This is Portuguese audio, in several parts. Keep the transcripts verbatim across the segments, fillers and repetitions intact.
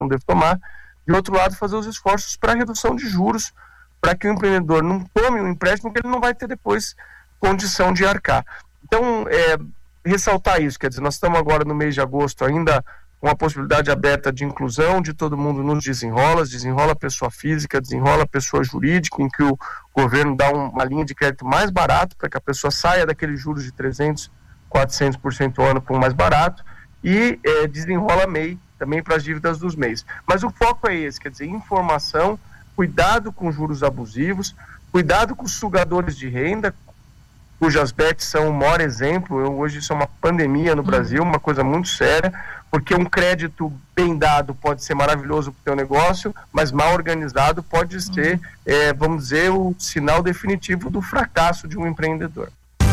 deve tomar. De outro lado, fazer os esforços para redução de juros, para que o empreendedor não tome um empréstimo que ele não vai ter depois condição de arcar. Então, é, ressaltar isso, quer dizer, nós estamos agora no mês de agosto ainda com a possibilidade aberta de inclusão de todo mundo nos desenrolas, desenrola a pessoa física, desenrola a pessoa jurídica, em que o governo dá um, uma linha de crédito mais barato para que a pessoa saia daqueles juros de trezentos, quatrocentos por cento ao ano para um mais barato, e é, desenrola M E I também para as dívidas dos M E Is. Mas o foco é esse, quer dizer, informação, cuidado com juros abusivos, cuidado com os sugadores de renda, cujas B E Cs são o maior exemplo. Eu, hoje isso é uma pandemia no Brasil, uma coisa muito séria, porque um crédito bem dado pode ser maravilhoso para o teu negócio, mas mal organizado pode ser, é, vamos dizer, o sinal definitivo do fracasso de um empreendedor.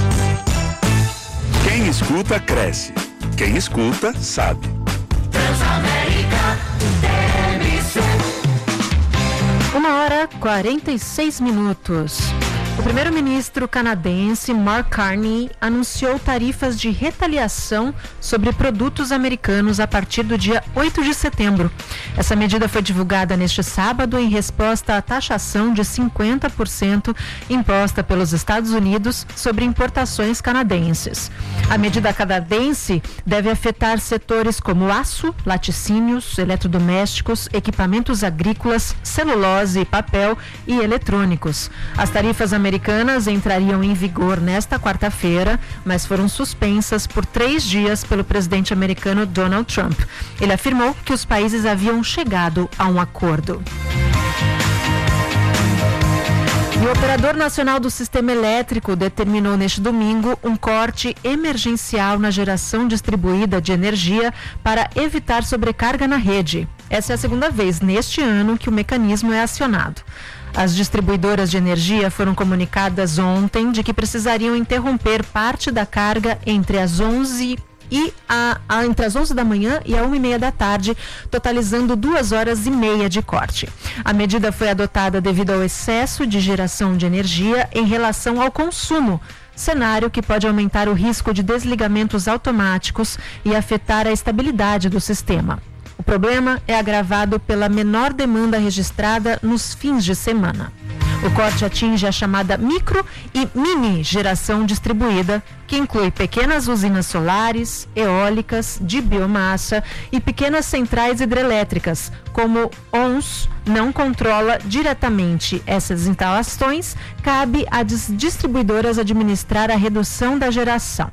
Quem escuta, cresce. Quem escuta, sabe. Transamérica, Uma hora e quarenta e seis minutos. O primeiro-ministro canadense Mark Carney anunciou tarifas de retaliação sobre produtos americanos a partir do dia oito de setembro. Essa medida foi divulgada neste sábado em resposta à taxação de cinquenta por cento imposta pelos Estados Unidos sobre importações canadenses. A medida canadense deve afetar setores como aço, laticínios, eletrodomésticos, equipamentos agrícolas, celulose, papel e eletrônicos. As tarifas americanas americanas entrariam em vigor nesta quarta-feira, mas foram suspensas por três dias pelo presidente americano Donald Trump. Ele afirmou que os países haviam chegado a um acordo. E o Operador Nacional do Sistema Elétrico determinou neste domingo um corte emergencial na geração distribuída de energia para evitar sobrecarga na rede. Essa é a segunda vez neste ano que o mecanismo é acionado. As distribuidoras de energia foram comunicadas ontem de que precisariam interromper parte da carga entre as onze e a, a, entre as onze da manhã e a uma e meia da tarde, totalizando duas horas e meia de corte. A medida foi adotada devido ao excesso de geração de energia em relação ao consumo, cenário que pode aumentar o risco de desligamentos automáticos e afetar a estabilidade do sistema. O problema é agravado pela menor demanda registrada nos fins de semana. O corte atinge a chamada micro e mini geração distribuída, que inclui pequenas usinas solares, eólicas, de biomassa e pequenas centrais hidrelétricas. Como O N S não controla diretamente essas instalações, cabe às distribuidoras administrar a redução da geração.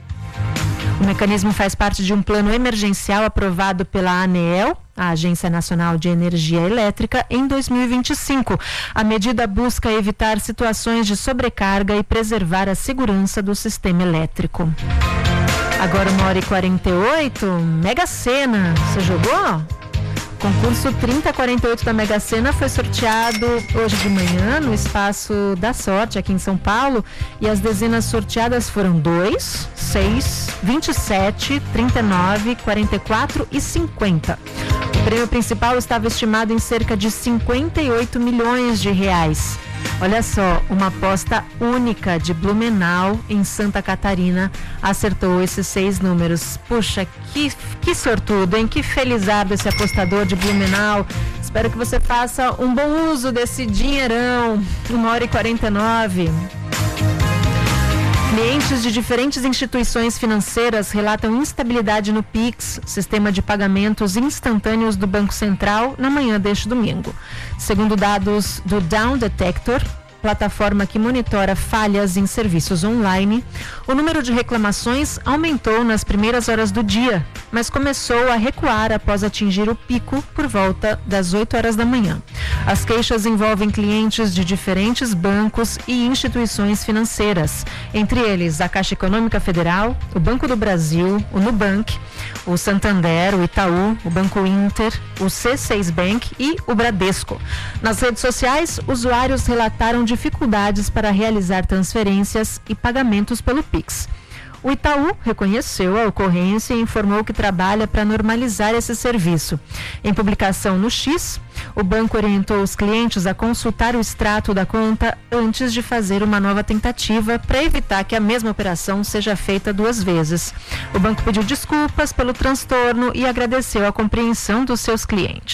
O mecanismo faz parte de um plano emergencial aprovado pela ANEEL, a Agência Nacional de Energia Elétrica, em dois mil e vinte e cinco. A medida busca evitar situações de sobrecarga e preservar a segurança do sistema elétrico. Agora uma hora e quarenta e oito, Mega Sena, você jogou? O concurso trinta quarenta e oito da Mega Sena foi sorteado hoje de manhã no Espaço da Sorte, aqui em São Paulo, e as dezenas sorteadas foram dois, seis, vinte e sete, trinta e nove, quarenta e quatro e cinquenta. O prêmio principal estava estimado em cerca de cinquenta e oito milhões de reais. Olha só, uma aposta única de Blumenau, em Santa Catarina, acertou esses seis números. Puxa, que, que sortudo, hein? Que felizardo esse apostador de Blumenau. Espero que você faça um bom uso desse dinheirão. Uma hora e quarenta e nove. Clientes de diferentes instituições financeiras relatam instabilidade no Pix, sistema de pagamentos instantâneos do Banco Central, na manhã deste domingo. Segundo dados do Down Detector, plataforma que monitora falhas em serviços online, o número de reclamações aumentou nas primeiras horas do dia, mas começou a recuar após atingir o pico por volta das oito horas da manhã. As queixas envolvem clientes de diferentes bancos e instituições financeiras, entre eles a Caixa Econômica Federal, o Banco do Brasil, o Nubank, o Santander, o Itaú, o Banco Inter, o C seis Bank e o Bradesco. Nas redes sociais, usuários relataram dificuldades para realizar transferências e pagamentos pelo Pix. O Itaú reconheceu a ocorrência e informou que trabalha para normalizar esse serviço. Em publicação no X, o banco orientou os clientes a consultar o extrato da conta antes de fazer uma nova tentativa para evitar que a mesma operação seja feita duas vezes. O banco pediu desculpas pelo transtorno e agradeceu a compreensão dos seus clientes.